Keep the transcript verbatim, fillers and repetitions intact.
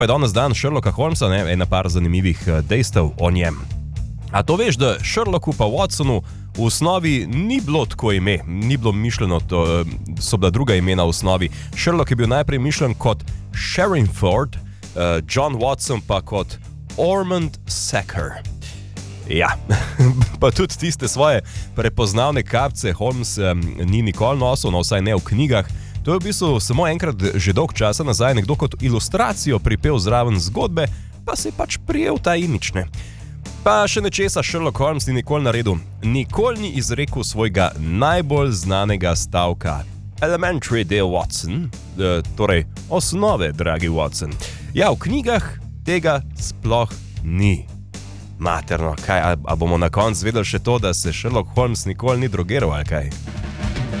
Pa je danes dan Sherlocka Holmesa, ne, ena par zanimivih dejstev o njem. A to veš, da Sherlocku pa Watsonu v osnovi ni bilo tako ime, ni bilo mišljeno, to, so bila druga imena v osnovi. Sherlock je bil najprej mišljen kot Sherringford, John Watson pa kot Ormond Sacker. Ja, pa tudi tiste svoje prepoznavne kapce Holmes ni nikoli nosil, no vsaj ne v knjigah. To je v bistvu samo enkrat že dolg časa nazaj nekdo kot ilustracijo pripel zraven zgodbe, pa se je pač prijel ta imič, ne. Pa še nečesa Sherlock Holmes ni nikoli naredil. Nikoli ni izrekel svojega najbolj znanega stavka. Elementary, dear Watson, e, torej osnove, dragi Watson. Ja, v knjigah tega sploh ni. Materno, kaj, a, a bomo na koncu vedeli še to, da se Sherlock Holmes nikoli ni drogiral, ali kaj?